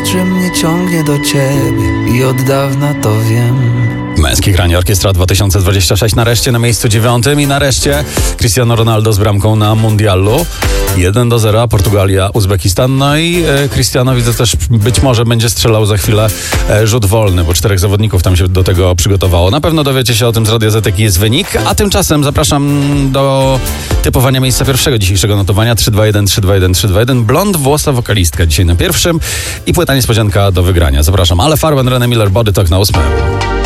że mnie ciągnie do ciebie i od dawna to wiem. Męskie granie Orkiestra 2026 nareszcie na miejscu 9 i nareszcie Cristiano Ronaldo z bramką na Mundialu. 1-0, Portugalia, Uzbekistan. No i Cristiano, widzę, też być może będzie strzelał za chwilę rzut wolny, bo 4 zawodników tam się do tego przygotowało. Na pewno dowiecie się o tym z Radia Z, jaki jest wynik, a tymczasem zapraszam do typowania miejsca pierwszego dzisiejszego notowania. 321, 321, 321. Blond włosa wokalistka dzisiaj na pierwszym i płyta niespodzianka do wygrania. Zapraszam. Ale Farben, René Miller, Body Talk na 8.